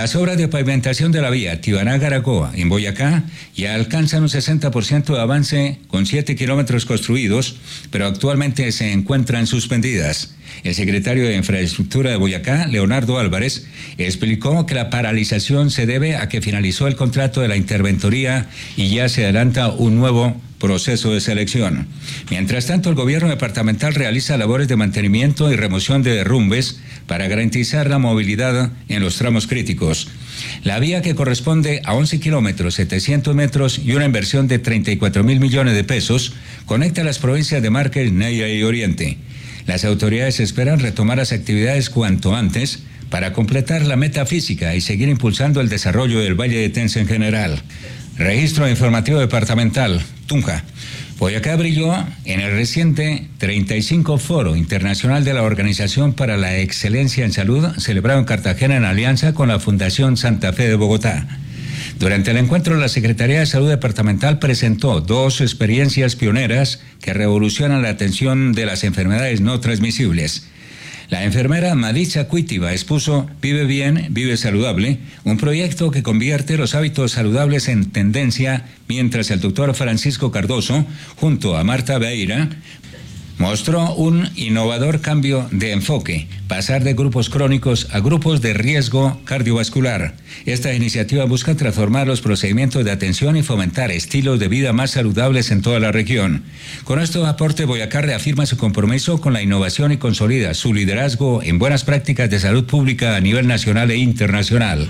Las obras de pavimentación de la vía Tibaná-Garagoa en Boyacá ya alcanzan un 60% de avance con 7 kilómetros construidos, pero actualmente se encuentran suspendidas. El secretario de Infraestructura de Boyacá, Leonardo Álvarez, explicó que la paralización se debe a que finalizó el contrato de la interventoría y ya se adelanta un nuevo proceso de selección. Mientras tanto, el gobierno departamental realiza labores de mantenimiento y remoción de derrumbes para garantizar la movilidad en los tramos críticos. La vía, que corresponde a 11 kilómetros, 700 metros y una inversión de 34.000 millones de pesos, conecta las provincias de Márquez, Neiva y Oriente. Las autoridades esperan retomar las actividades cuanto antes para completar la meta física y seguir impulsando el desarrollo del Valle de Tensa en general. Registro informativo departamental, Tunja. Boyacá brilló en el reciente 35 Foro Internacional de la Organización para la Excelencia en Salud, celebrado en Cartagena en alianza con la Fundación Santa Fe de Bogotá. Durante el encuentro, la Secretaría de Salud Departamental presentó 2 experiencias pioneras que revolucionan la atención de las enfermedades no transmisibles. La enfermera Maritza Cuitiba expuso Vive Bien, Vive Saludable, un proyecto que convierte los hábitos saludables en tendencia, mientras el doctor Francisco Cardoso, junto a Marta Beira, mostró un innovador cambio de enfoque, pasar de grupos crónicos a grupos de riesgo cardiovascular. Esta iniciativa busca transformar los procedimientos de atención y fomentar estilos de vida más saludables en toda la región. Con estos aportes, Boyacá reafirma su compromiso con la innovación y consolida su liderazgo en buenas prácticas de salud pública a nivel nacional e internacional.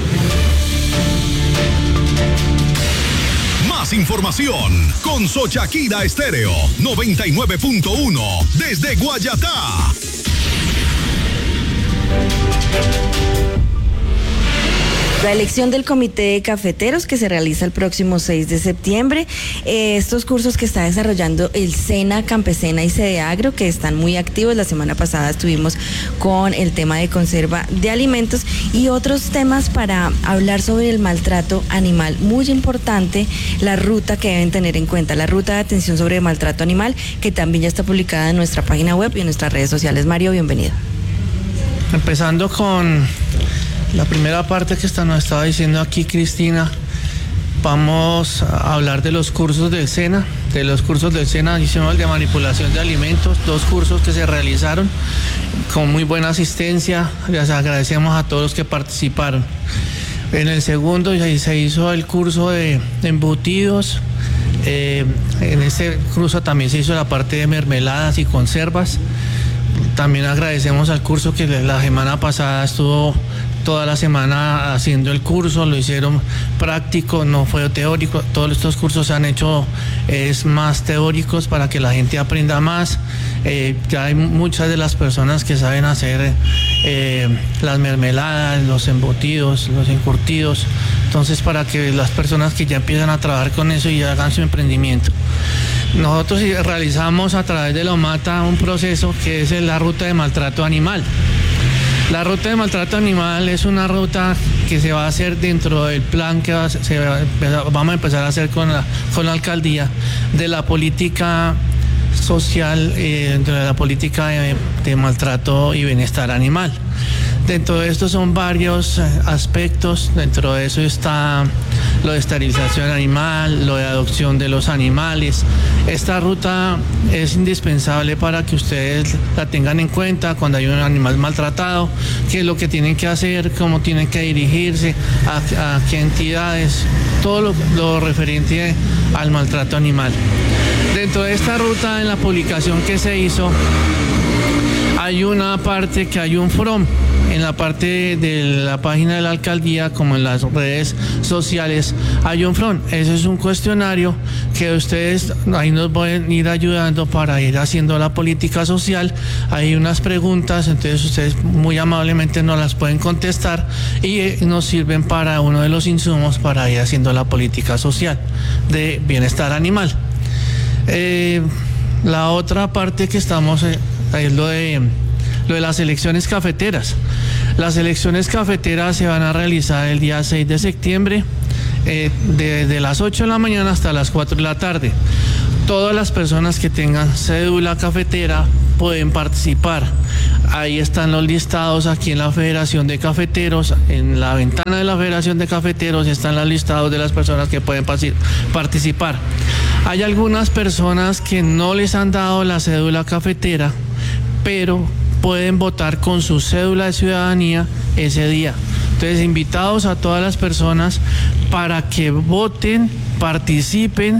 Información con Sochaquira Estéreo 99.1 desde Guayatá. La elección del Comité de Cafeteros, que se realiza el próximo 6 de septiembre. Estos cursos que está desarrollando el SENA Campesina y Cedeagro, que están muy activos. La semana pasada estuvimos con el tema de conserva de alimentos y otros temas para hablar sobre el maltrato animal. Muy importante la ruta que deben tener en cuenta, la ruta de atención sobre el maltrato animal, que también ya está publicada en nuestra página web y en nuestras redes sociales. Mario, bienvenido. Empezando con la primera parte que nos estaba diciendo aquí Cristina, vamos a hablar de los cursos del SENA. De los cursos del SENA hicimos el de manipulación de alimentos, 2 cursos que se realizaron con muy buena asistencia. Les agradecemos a todos los que participaron. En el segundo se hizo el curso de embutidos. En este curso también se hizo la parte de mermeladas y conservas. También agradecemos al curso que la semana pasada estuvo toda la semana haciendo el curso, lo hicieron práctico, no fue teórico. Todos estos cursos se han hecho más teóricos para que la gente aprenda más. Ya hay muchas de las personas que saben hacer las mermeladas, los embutidos, los encurtidos. Entonces, para que las personas que ya empiezan a trabajar con eso y hagan su emprendimiento. Nosotros realizamos a través de la OMATA un proceso que es la ruta de maltrato animal. La ruta de maltrato animal es una ruta que se va a hacer dentro del plan que vamos a empezar a hacer con la alcaldía de la política social, dentro de la política de maltrato y bienestar animal. Dentro de esto son varios aspectos. Dentro de eso está lo de esterilización animal, lo de adopción de los animales. Esta ruta es indispensable para que ustedes la tengan en cuenta cuando hay un animal maltratado, qué es lo que tienen que hacer, cómo tienen que dirigirse, a qué entidades, todo lo referente al maltrato animal. Dentro de esta ruta, en la publicación que se hizo, hay una parte que hay un FROM. En la parte de la página de la alcaldía, como en las redes sociales, hay un FROM. Ese es un cuestionario que ustedes ahí nos pueden ir ayudando para ir haciendo la política social. Hay unas preguntas, entonces ustedes muy amablemente nos las pueden contestar y nos sirven para uno de los insumos para ir haciendo la política social de bienestar animal. La otra parte que estamos es lo de las elecciones cafeteras. Las elecciones cafeteras se van a realizar el día 6 de septiembre, desde las 8 de la mañana hasta las 4 de la tarde. Todas las personas que tengan cédula cafetera pueden participar. Ahí están los listados aquí en la Federación de Cafeteros. En la ventana de la Federación de Cafeteros están los listados de las personas que pueden participar. Hay algunas personas que no les han dado la cédula cafetera, pero pueden votar con su cédula de ciudadanía ese día. Entonces, invitados a todas las personas para que voten, participen.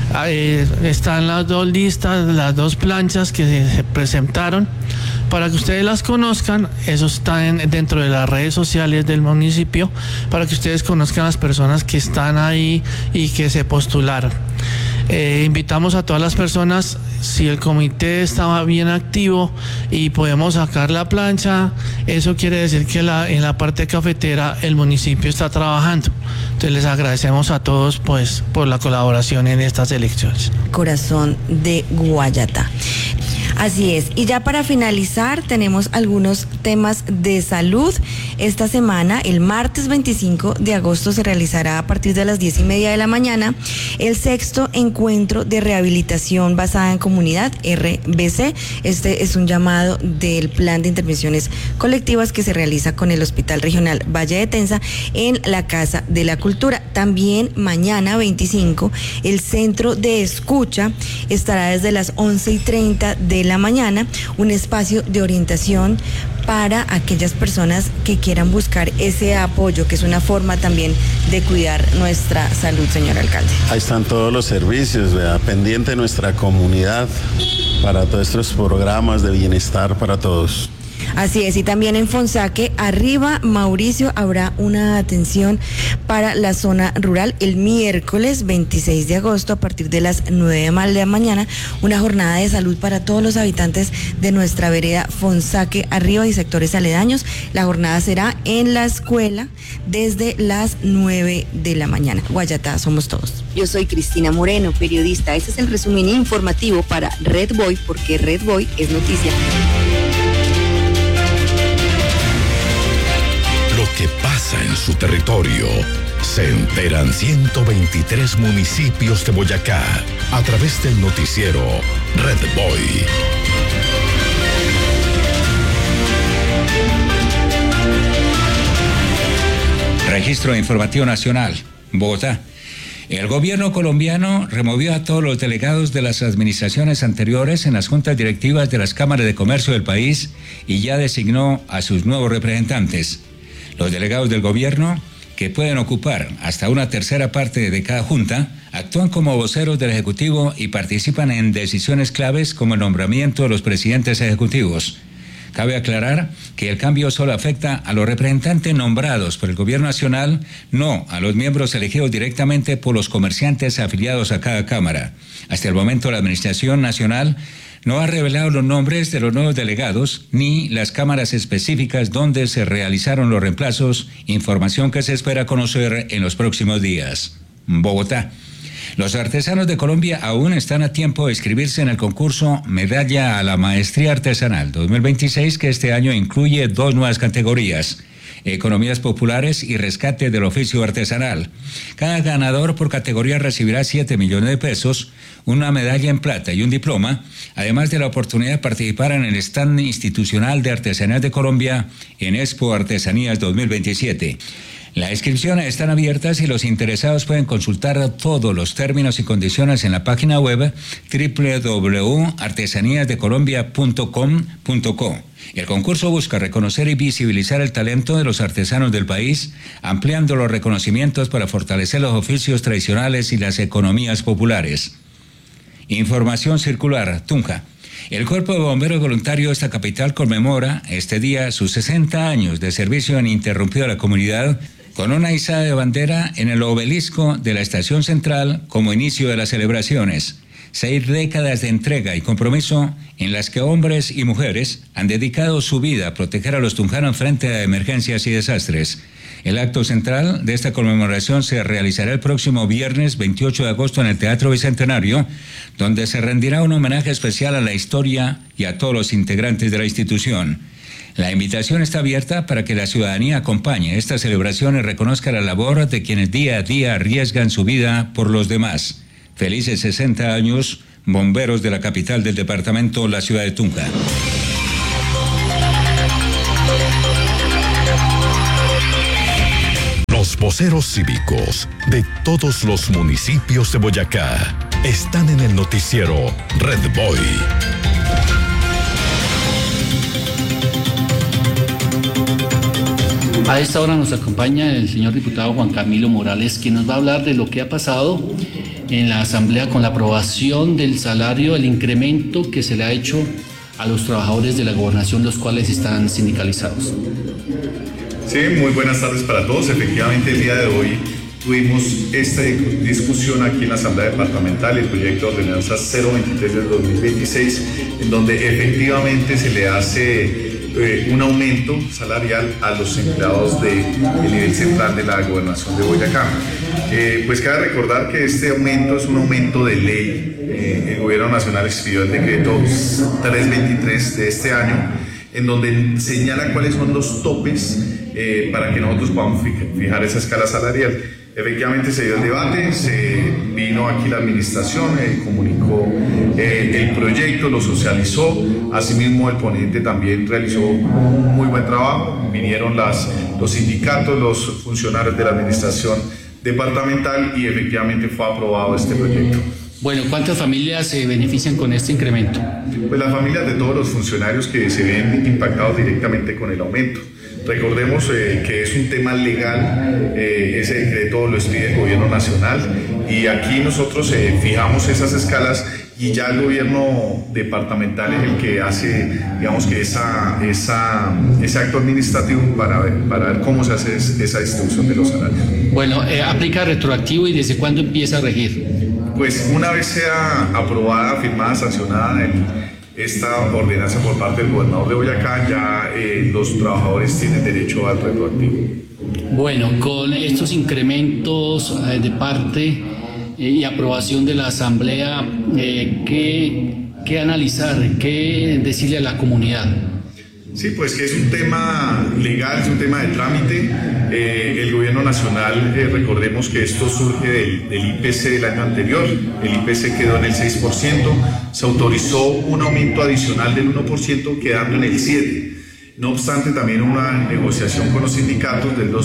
Están las dos listas, las dos planchas que se presentaron para que ustedes las conozcan. Eso está dentro de las redes sociales del municipio, para que ustedes conozcan las personas que están ahí y que se postularon. Invitamos a todas las personas, si el comité estaba bien activo y podemos sacar la plancha, eso quiere decir que en la parte cafetera el municipio está trabajando. Entonces les agradecemos a todos pues por la colaboración en estas elecciones. Corazón de Guayatá. Así es. Y ya para finalizar, tenemos algunos temas de salud. Esta semana, el martes 25 de agosto, se realizará a partir de las 10:30 de la mañana el 6º encuentro de rehabilitación basada en comunidad, RBC. Este es un llamado del plan de intervenciones colectivas que se realiza con el Hospital Regional Valle de Tenza en la Casa de la Cultura. También mañana 25, el Centro de Escucha estará desde las 11:30 de la mañana, un espacio de orientación para aquellas personas que quieran buscar ese apoyo, que es una forma también de cuidar nuestra salud, señor alcalde. Ahí están todos los servicios, ¿verdad? Pendiente de nuestra comunidad para todos estos programas de bienestar para todos. Así es, y también en Fonsaque, arriba Mauricio, habrá una atención para la zona rural el miércoles 26 de agosto a partir de las 9 de la mañana, una jornada de salud para todos los habitantes de nuestra vereda Fonsaque arriba y sectores aledaños. La jornada será en la escuela desde las 9 de la mañana. Guayatá, somos todos. Yo soy Cristina Moreno, periodista. Este es el resumen informativo para Red Boy, porque Red Boy es noticia. Lo que pasa en su territorio se enteran 123 municipios de Boyacá a través del noticiero Red Boy. Registro Informativo Nacional, Bogotá. El gobierno colombiano removió a todos los delegados de las administraciones anteriores en las juntas directivas de las cámaras de comercio del país y ya designó a sus nuevos representantes. Los delegados del gobierno, que pueden ocupar hasta una tercera parte de cada junta, actúan como voceros del Ejecutivo y participan en decisiones claves como el nombramiento de los presidentes ejecutivos. Cabe aclarar que el cambio solo afecta a los representantes nombrados por el gobierno nacional, no a los miembros elegidos directamente por los comerciantes afiliados a cada cámara. Hasta el momento, la Administración Nacional no ha revelado los nombres de los nuevos delegados ni las cámaras específicas donde se realizaron los reemplazos, información que se espera conocer en los próximos días. Bogotá. Los artesanos de Colombia aún están a tiempo de inscribirse en el concurso Medalla a la Maestría Artesanal 2026, que este año incluye 2 nuevas categorías: Economías Populares y Rescate del Oficio Artesanal. Cada ganador por categoría recibirá 7 millones de pesos, una medalla en plata y un diploma, además de la oportunidad de participar en el stand institucional de Artesanías de Colombia en Expo Artesanías 2027. Las inscripciones están abiertas y los interesados pueden consultar todos los términos y condiciones en la página web www.artesaníasdecolombia.com.co. El concurso busca reconocer y visibilizar el talento de los artesanos del país, ampliando los reconocimientos para fortalecer los oficios tradicionales y las economías populares. Información circular, Tunja. El Cuerpo de Bomberos Voluntarios de esta capital conmemora este día sus 60 años de servicio ininterrumpido a la comunidad, con una izada de bandera en el obelisco de la Estación Central como inicio de las celebraciones. 6 décadas de entrega y compromiso en las que hombres y mujeres han dedicado su vida a proteger a los tunjanos frente a emergencias y desastres. El acto central de esta conmemoración se realizará el próximo viernes 28 de agosto en el Teatro Bicentenario, donde se rendirá un homenaje especial a la historia y a todos los integrantes de la institución. La invitación está abierta para que la ciudadanía acompañe esta celebración y reconozca la labor de quienes día a día arriesgan su vida por los demás. Felices 60 años, bomberos de la capital del departamento, la ciudad de Tunja. voceros cívicos de todos los municipios de Boyacá están en el noticiero Red Boy. A esta hora nos acompaña el señor diputado Juan Camilo Morales, quien nos va a hablar de lo que ha pasado en la Asamblea con la aprobación del salario, el incremento que se le ha hecho a los trabajadores de la gobernación, los cuales están sindicalizados. Sí, muy buenas tardes para todos. Efectivamente, el día de hoy tuvimos esta discusión aquí en la Asamblea Departamental, el proyecto de ordenanza 023 del 2026, en donde efectivamente se le hace un aumento salarial a los empleados del nivel central de la gobernación de Boyacá. Pues cabe recordar que este aumento es un aumento de ley. El gobierno nacional expidió el decreto 323 de este año, en donde señala cuáles son los topes para que nosotros podamos fijar esa escala salarial. Efectivamente se dio el debate, se vino aquí la administración, comunicó el proyecto, lo socializó, asimismo el ponente también realizó un muy buen trabajo, vinieron los sindicatos, los funcionarios de la administración departamental y efectivamente fue aprobado este proyecto. Bueno, ¿cuántas familias se benefician con este incremento? Pues las familias de todos los funcionarios que se ven impactados directamente con el aumento. Recordemos que es un tema legal, ese decreto lo expide el gobierno nacional y aquí nosotros fijamos esas escalas y ya el gobierno departamental es el que hace, digamos que ese acto administrativo para ver cómo se hace esa distribución de los salarios. Bueno, ¿aplica retroactivo y desde cuándo empieza a regir? Pues una vez sea aprobada, firmada, sancionada esta ordenanza por parte del gobernador de Boyacá, ya los trabajadores tienen derecho al retroactivo. Bueno, con estos incrementos de parte y aprobación de la Asamblea, ¿qué analizar, qué decirle a la comunidad? Sí, pues que es un tema legal, es un tema de trámite. El gobierno nacional, recordemos que esto surge del IPC del año anterior, el IPC quedó en el 6%, se autorizó un aumento adicional del 1% quedando en el 7%. No obstante, también una negociación con los sindicatos del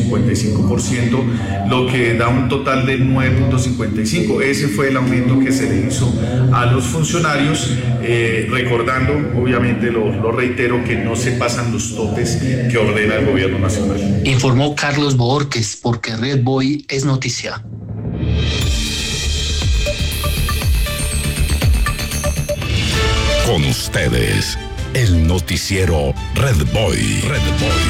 2.55%, lo que da un total del 9.55%. Ese fue el aumento que se le hizo a los funcionarios, recordando, obviamente, lo reitero, que no se pasan los topes que ordena el gobierno nacional. Informó Carlos Borges, porque Red Boy es noticia. Con ustedes, el noticiero Red Boy. Red Boy.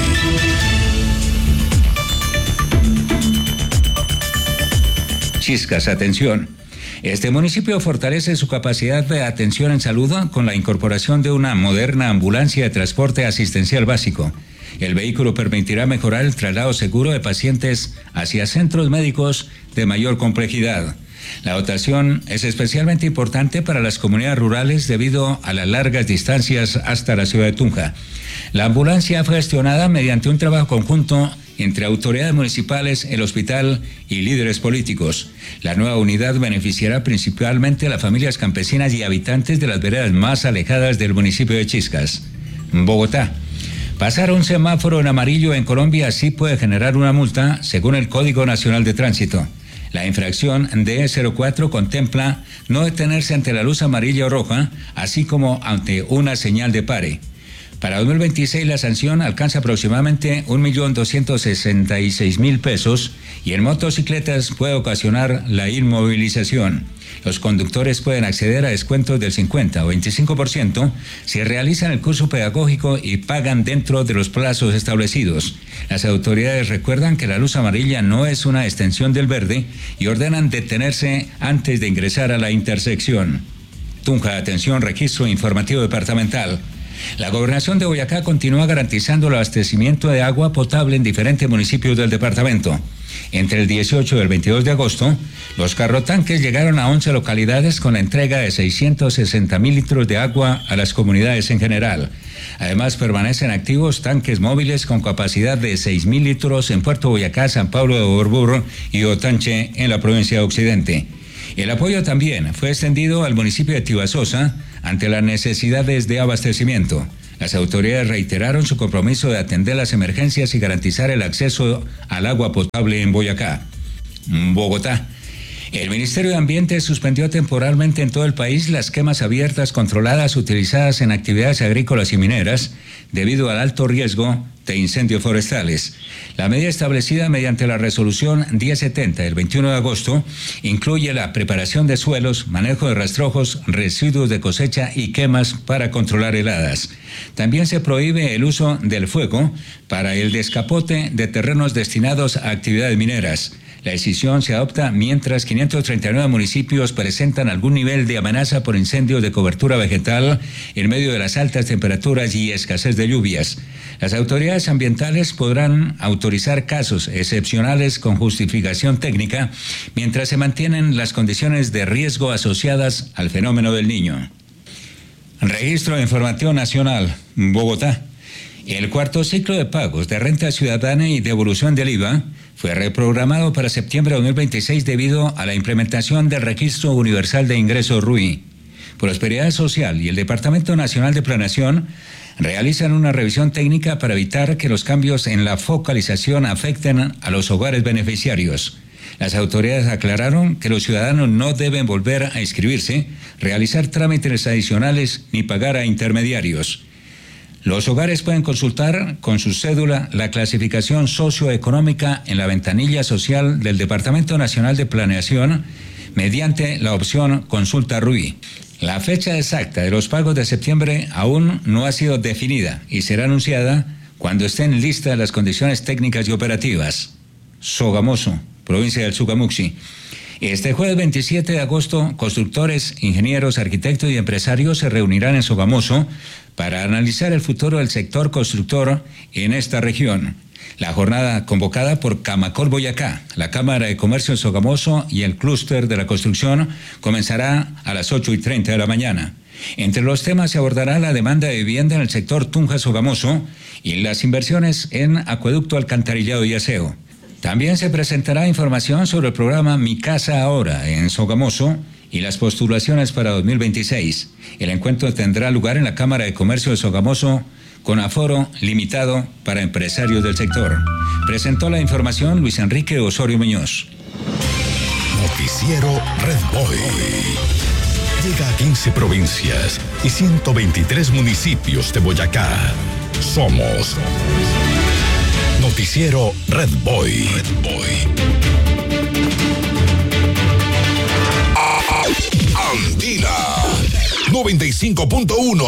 Chiscas, atención. Este municipio fortalece su capacidad de atención en salud con la incorporación de una moderna ambulancia de transporte asistencial básico. El vehículo permitirá mejorar el traslado seguro de pacientes hacia centros médicos de mayor complejidad. La dotación es especialmente importante para las comunidades rurales debido a las largas distancias hasta la ciudad de Tunja. La ambulancia fue gestionada mediante un trabajo conjunto entre autoridades municipales, el hospital y líderes políticos. La nueva unidad beneficiará principalmente a las familias campesinas y habitantes de las veredas más alejadas del municipio de Chiscas. Bogotá. Pasar un semáforo en amarillo en Colombia sí puede generar una multa según el Código Nacional de Tránsito. La infracción D04 contempla no detenerse ante la luz amarilla o roja, así como ante una señal de pare. Para 2026 la sanción alcanza aproximadamente 1.266.000 pesos y en motocicletas puede ocasionar la inmovilización. Los conductores pueden acceder a descuentos del 50 o 25% si realizan el curso pedagógico y pagan dentro de los plazos establecidos. Las autoridades recuerdan que la luz amarilla no es una extensión del verde y ordenan detenerse antes de ingresar a la intersección. Tunja, atención, registro informativo departamental. La gobernación de Boyacá continúa garantizando el abastecimiento de agua potable en diferentes municipios del departamento. Entre el 18 y el 22 de agosto, los carrotanques llegaron a 11 localidades con la entrega de 660.000 litros de agua a las comunidades en general. Además, permanecen activos tanques móviles con capacidad de 6.000 litros en Puerto Boyacá, San Pablo de Borbur y Otanche en la provincia de Occidente. El apoyo también fue extendido al municipio de Tibasosa ante las necesidades de abastecimiento. Las autoridades reiteraron su compromiso de atender las emergencias y garantizar el acceso al agua potable en Boyacá. Bogotá. El Ministerio de Ambiente suspendió temporalmente en todo el país las quemas abiertas controladas utilizadas en actividades agrícolas y mineras debido al alto riesgo de incendios forestales. La medida establecida mediante la resolución 1070 del 21 de agosto incluye la preparación de suelos, manejo de rastrojos, residuos de cosecha y quemas para controlar heladas. También se prohíbe el uso del fuego para el descapote de terrenos destinados a actividades mineras. La decisión se adopta mientras 539 municipios presentan algún nivel de amenaza por incendios de cobertura vegetal en medio de las altas temperaturas y escasez de lluvias. Las autoridades ambientales podrán autorizar casos excepcionales con justificación técnica mientras se mantienen las condiciones de riesgo asociadas al fenómeno del Niño. Registro de Información Nacional, Bogotá. El cuarto ciclo de pagos de renta ciudadana y devolución del IVA fue reprogramado para septiembre de 2026 debido a la implementación del Registro Universal de Ingresos RUI. Prosperidad Social y el Departamento Nacional de Planeación realizan una revisión técnica para evitar que los cambios en la focalización afecten a los hogares beneficiarios. Las autoridades aclararon que los ciudadanos no deben volver a inscribirse, realizar trámites adicionales ni pagar a intermediarios. Los hogares pueden consultar con su cédula la clasificación socioeconómica en la ventanilla social del Departamento Nacional de Planeación mediante la opción Consulta RUI. La fecha exacta de los pagos de septiembre aún no ha sido definida y será anunciada cuando estén listas las condiciones técnicas y operativas. Sogamoso, provincia del Sogamuxi. Este jueves 27 de agosto, constructores, ingenieros, arquitectos y empresarios se reunirán en Sogamoso para analizar el futuro del sector constructor en esta región. La jornada convocada por Camacol Boyacá, la Cámara de Comercio de Sogamoso y el Clúster de la Construcción comenzará a las 8:30 de la mañana. Entre los temas se abordará la demanda de vivienda en el sector Tunja-Sogamoso y las inversiones en acueducto, alcantarillado y aseo. También se presentará información sobre el programa Mi Casa Ahora en Sogamoso y las postulaciones para 2026. El encuentro tendrá lugar en la Cámara de Comercio de Sogamoso con aforo limitado para empresarios del sector. Presentó la información Luis Enrique Osorio Muñoz. Noticiero Red Boy. Llega a 15 provincias y 123 municipios de Boyacá. Somos Noticiero Red Boy. Red Boy. Andina 95.1